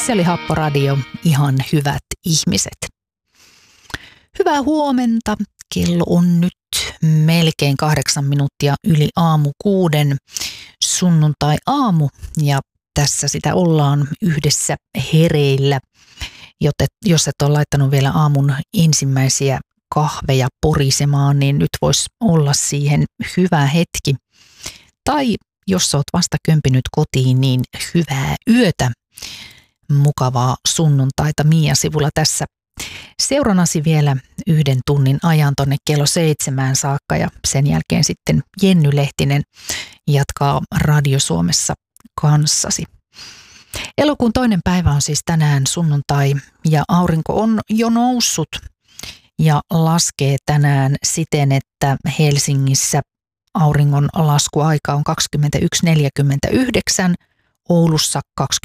Se oli Happoradio, ihan hyvät ihmiset. Hyvää huomenta. Kello on nyt melkein 8 minuuttia yli aamu 6 sunnuntai-aamu ja tässä sitä ollaan yhdessä hereillä. Jos et ole laittanut vielä aamun ensimmäisiä kahveja porisemaan, niin nyt voisi olla siihen hyvä hetki. Tai jos olet vasta kömpinyt kotiin, niin hyvää yötä. Mukavaa sunnuntaita Mia-sivulla tässä seurannasi vielä 1 tunnin ajan tonne kello 7 saakka ja sen jälkeen sitten Jenny Lehtinen jatkaa Radio Suomessa kanssasi. Elokuun 2. päivä on siis tänään sunnuntai ja aurinko on jo noussut ja laskee tänään siten, että Helsingissä auringon laskuaika on 21.49, Oulussa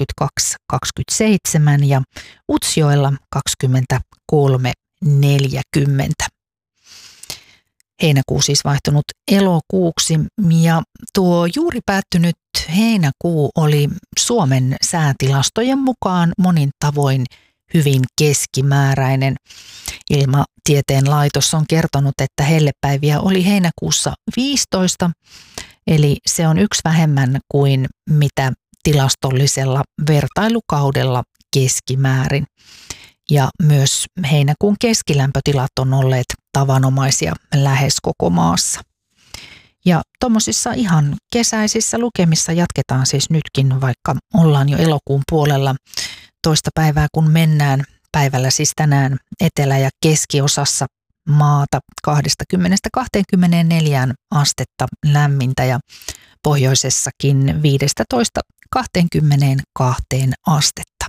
22.27 ja Utsjoella 23.40. Heinäkuu siis vaihtunut elokuuksi ja tuo juuri päättynyt heinäkuu oli Suomen säätilastojen mukaan monin tavoin hyvin keskimääräinen. Ilmatieteen laitos on kertonut, että hellepäiviä oli heinäkuussa 15, eli se on 1 vähemmän kuin mitä tilastollisella vertailukaudella keskimäärin. Ja myös heinäkuun keskilämpötilat on olleet tavanomaisia lähes koko maassa. Ja tuommoisissa ihan kesäisissä lukemissa jatketaan siis nytkin, vaikka ollaan jo elokuun puolella. Toista päivää kun mennään päivällä siis tänään etelä- ja keskiosassa maata 20-24 astetta lämmintä ja pohjoisessakin 15-22 astetta.